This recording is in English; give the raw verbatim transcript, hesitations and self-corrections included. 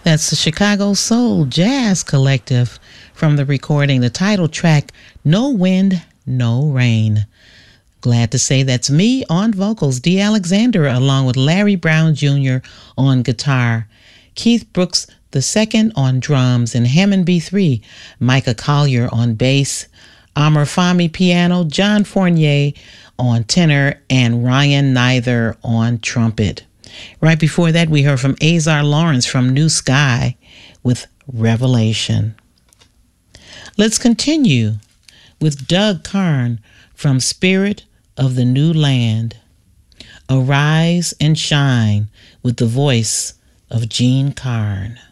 That's the Chicago Soul Jazz Collective from the recording, the title track, No Wind, No Rain. Glad to say that's me on vocals, Dee Alexander, along with Larry Brown Junior on guitar, Keith Brooks the second on drums, and Hammond B three, Micah Collier on bass, Amr Fahmy piano, John Fournier on tenor, and Ryan Neither on trumpet. Right before that, we heard from Azar Lawrence from New Sky with Revelation. Let's continue with Doug Carn from Spirit of the New Land. Arise and shine with the voice of Jean Carn.